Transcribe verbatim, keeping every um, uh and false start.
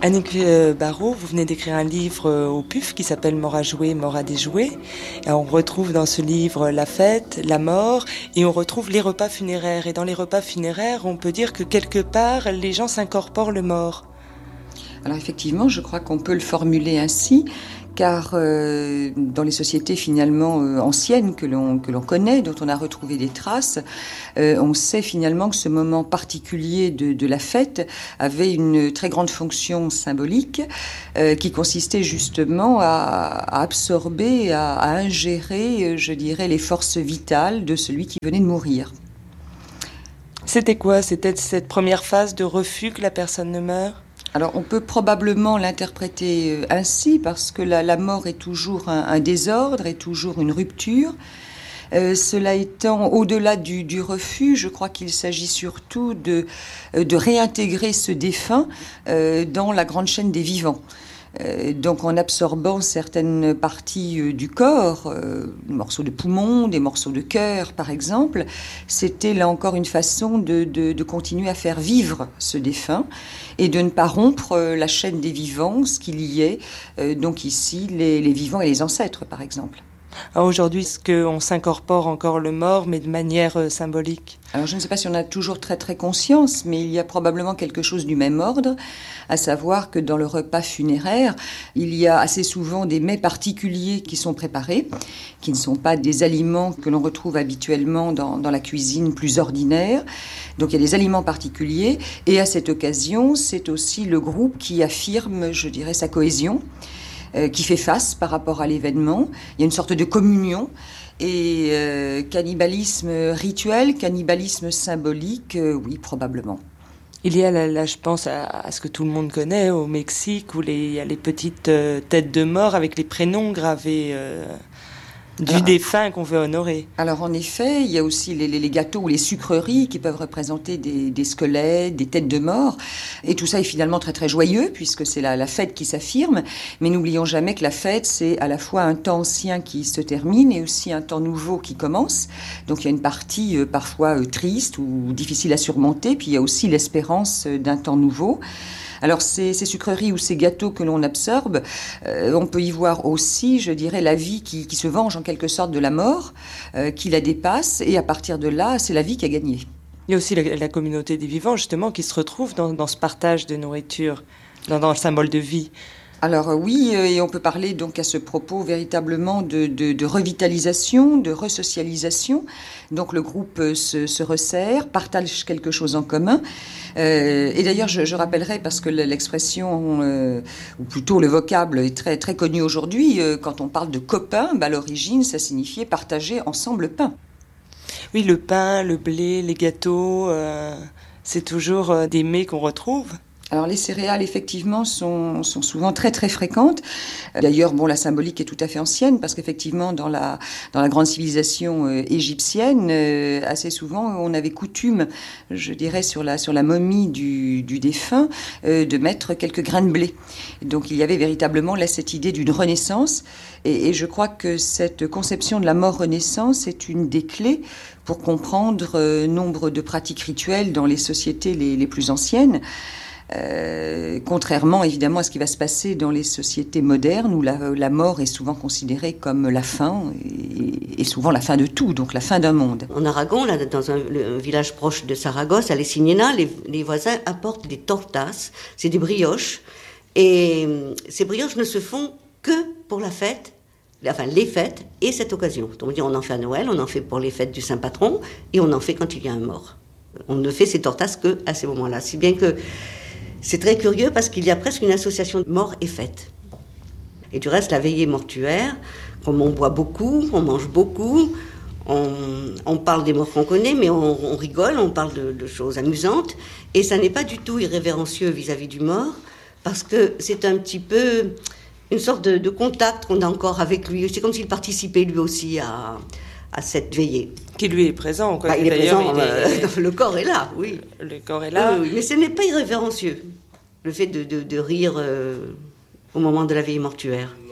Annick euh, Barraud, vous venez d'écrire un livre euh, au P U F qui s'appelle Mort à jouer, mort à déjouer. Et on retrouve dans ce livre la fête, la mort, et on retrouve les repas funéraires. Et dans les repas funéraires, on peut dire que quelque part, les gens s'incorporent le mort. Alors effectivement, je crois qu'on peut le formuler ainsi, car euh, dans les sociétés finalement euh, anciennes que l'on, que l'on connaît, dont on a retrouvé des traces, euh, on sait finalement que ce moment particulier de, de la fête avait une très grande fonction symbolique euh, qui consistait justement à, à absorber, à, à ingérer, je dirais, les forces vitales de celui qui venait de mourir. C'était quoi ? C'était cette première phase de refus que la personne ne meure ? Alors on peut probablement l'interpréter ainsi parce que la, la mort est toujours un, un désordre, est toujours une rupture. Euh, cela étant, au-delà du, du refus, je crois qu'il s'agit surtout de, de réintégrer ce défunt euh, dans la grande chaîne des vivants. Euh, donc en absorbant certaines parties euh, du corps, euh, des morceaux de poumon, des morceaux de cœur par exemple, c'était là encore une façon de, de, de continuer à faire vivre ce défunt et de ne pas rompre euh, la chaîne des vivants, ce qu'il y est, euh, donc ici les, les vivants et les ancêtres par exemple. Alors aujourd'hui, est-ce qu'on s'incorpore encore le mort, mais de manière euh, symbolique ? Alors je ne sais pas si on a toujours très très conscience, mais il y a probablement quelque chose du même ordre, à savoir que dans le repas funéraire, il y a assez souvent des mets particuliers qui sont préparés, qui ne sont pas des aliments que l'on retrouve habituellement dans, dans la cuisine plus ordinaire. Donc il y a des aliments particuliers, et à cette occasion, c'est aussi le groupe qui affirme, je dirais, sa cohésion, euh, qui fait face par rapport à l'événement. Il y a une sorte de communion. Et euh, cannibalisme rituel, cannibalisme symbolique, euh, oui, probablement. Il y a, là, là je pense à, à ce que tout le monde connaît, au Mexique, où les, il y a les petites euh, têtes de mort avec les prénoms gravés euh, du alors, défunt qu'on veut honorer. Alors en effet, il y a aussi les, les, les gâteaux ou les sucreries qui peuvent représenter des, des squelettes, des têtes de mort. Et tout ça est finalement très très joyeux puisque c'est la, la fête qui s'affirme. Mais n'oublions jamais que la fête, c'est à la fois un temps ancien qui se termine et aussi un temps nouveau qui commence. Donc il y a une partie euh, parfois euh, triste ou difficile à surmonter. Puis il y a aussi l'espérance euh, d'un temps nouveau. Alors ces, ces sucreries ou ces gâteaux que l'on absorbe, euh, on peut y voir aussi, je dirais, la vie qui, qui se venge en quelque sorte de la mort, euh, qui la dépasse, et à partir de là, c'est la vie qui a gagné. Il y a aussi la, la communauté des vivants, justement, qui se retrouve dans, dans ce partage de nourriture, dans, dans le symbole de vie. Alors oui, et on peut parler donc à ce propos véritablement de, de, de revitalisation, de resocialisation. Donc le groupe se, se resserre, partage quelque chose en commun. Euh, et d'ailleurs, je, je rappellerai, parce que l'expression, euh, ou plutôt le vocable est très, très connu aujourd'hui, euh, quand on parle de copain, bah, à l'origine, ça signifiait partager ensemble le pain. Oui, le pain, le blé, les gâteaux, euh, c'est toujours euh, des mets qu'on retrouve. Alors les céréales, effectivement, sont, sont souvent très très fréquentes. D'ailleurs, bon, la symbolique est tout à fait ancienne parce qu'effectivement, dans la, dans la grande civilisation euh, égyptienne, euh, assez souvent, on avait coutume, je dirais, sur la, sur la momie du, du défunt, euh, de mettre quelques grains de blé. Donc il y avait véritablement là cette idée d'une renaissance. Et, et je crois que cette conception de la mort-renaissance est une des clés pour comprendre euh, nombre de pratiques rituelles dans les sociétés les, les plus anciennes. Euh, contrairement évidemment à ce qui va se passer dans les sociétés modernes où la, la mort est souvent considérée comme la fin et, et souvent la fin de tout, donc la fin d'un monde. En Aragon, là, dans un, le, un village proche de Saragosse, à Lesinena, les, les voisins apportent des tortas, c'est des brioches, et ces brioches ne se font que pour la fête, enfin les fêtes et cette occasion. On dit on en fait à Noël, on en fait pour les fêtes du Saint-Patron et on en fait quand il y a un mort. On ne fait ces tortas que à ces moments-là, si bien que c'est très curieux parce qu'il y a presque une association de mort et fête. Et du reste, la veillée mortuaire, comme on boit beaucoup, on mange beaucoup, on, on parle des morts qu'on connaît, mais on, on rigole, on parle de, de choses amusantes. Et ça n'est pas du tout irrévérencieux vis-à-vis du mort, parce que c'est un petit peu une sorte de, de contact qu'on a encore avec lui. C'est comme s'il participait lui aussi à, à cette veillée. Qui lui est présent, quoi. Bah, il est D'ailleurs, présent, il est... euh, le corps est là, oui. Le corps est là. Oui, oui, mais ce n'est pas irrévérencieux, le fait de, de, de rire euh, au moment de la veillée mortuaire.